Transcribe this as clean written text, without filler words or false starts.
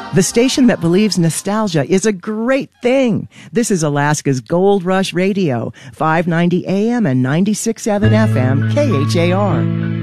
The station that believes nostalgia is a great thing. This is Alaska's Gold Rush Radio, 590 AM and 96.7 FM, KHAR.